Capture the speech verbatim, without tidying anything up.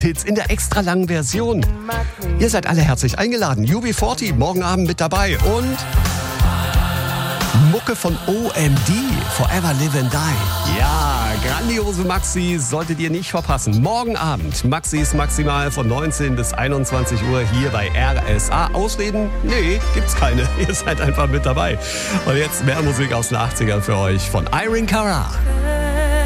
Hits in der extra langen Version. Ihr seid alle herzlich eingeladen. U B vierzig morgen Abend mit dabei und Mucke von O M D, Forever Live and Die. Ja, grandiose Maxi solltet ihr nicht verpassen. Morgen Abend, Maxis maximal von neunzehn bis einundzwanzig Uhr hier bei R S A. Ausreden? Nee, gibt's keine. Ihr seid einfach mit dabei. Und jetzt mehr Musik aus den achtzigern für euch von Irene Cara.